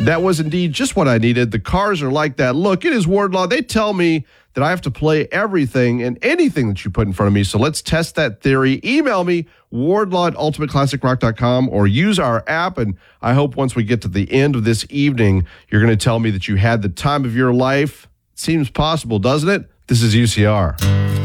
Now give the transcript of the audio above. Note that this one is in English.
That was indeed just what I needed. The cars are like that. Look, it is Wardlaw. They tell me that I have to play everything and anything that you put in front of me. So let's test that theory. Email me, wardlaw@ultimateclassicrock.com, or use our app. And I hope once we get to the end of this evening, you're going to tell me that you had the time of your life. Seems possible, doesn't it? This is UCR.